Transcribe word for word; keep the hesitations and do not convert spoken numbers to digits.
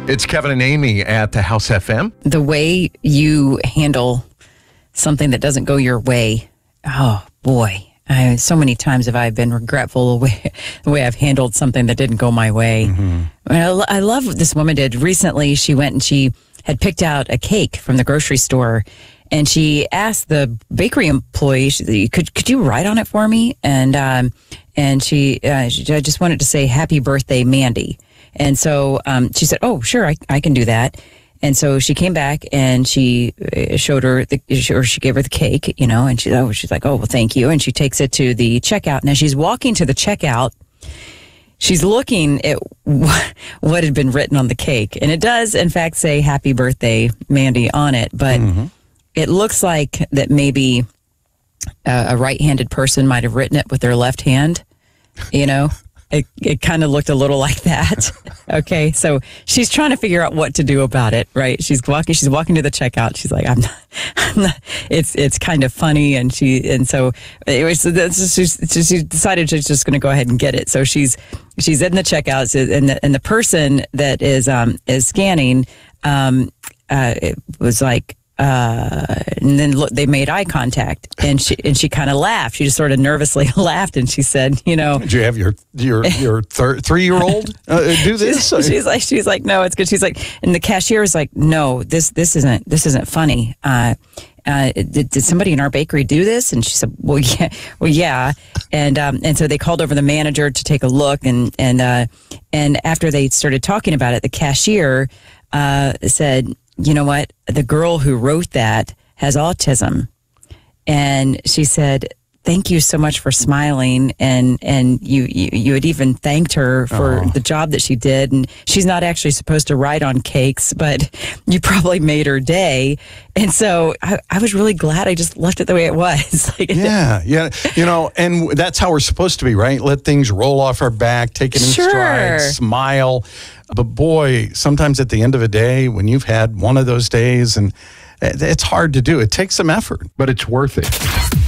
It's Kevin and Amy at the House F M. The way you handle something that doesn't go your way, oh boy. I, so many times have I been regretful the way, the way I've handled something that didn't go my way. Mm-hmm. I, mean, I, I love what this woman did. Recently, she went and she had picked out a cake from the grocery store, and she asked the bakery employee, she said, could could you write on it for me? And um, and she, uh, she, I just wanted to say, happy birthday, Mandy. And so um, she said, oh, sure, I, I can do that. And so she came back and she showed her, the, or she gave her the cake, you know, and she, oh, she's like, oh, well, thank you. And she takes it to the checkout. Now she's walking to the checkout. She's looking at what had been written on the cake. And it does, in fact, say happy birthday, Mandy, on it. But mm-hmm. it looks like that maybe a, a right-handed person might have written it with their left hand, you know. It, it kind of looked a little like that. Okay, so she's trying to figure out what to do about it, right? She's walking. She's walking to the checkout. She's like, "I'm not." I'm not it's it's kind of funny, and she and so it was. She, she decided she's just going to go ahead and get it. So she's she's in the checkout, and the and the person that is um is scanning um uh it was like. Uh, and then look, they made eye contact, and she and she kind of laughed. She just sort of nervously laughed, and she said, "You know, did you have your your your thir- three year old uh, do this?" She's, she's like, she's like, "No, it's good." She's like, and the cashier is like, "No, this this isn't this isn't funny. Uh, uh, did, did somebody in our bakery do this?" And she said, "Well, yeah, well, yeah." And um, and so they called over the manager to take a look, and and uh, and after they started talking about it, the cashier uh, said, you know what? The girl who wrote that has autism. And she said, thank you so much for smiling. And, and you, you, you had even thanked her for oh. the job that she did. And she's not actually supposed to write on cakes, but you probably made her day. And so I, I was really glad I just left it the way it was. Like, yeah, yeah. You know, and that's how we're supposed to be, right? Let things roll off our back, take it in sure. stride, smile. But boy, sometimes at the end of a day, when you've had one of those days, and it's hard to do, it takes some effort, but it's worth it.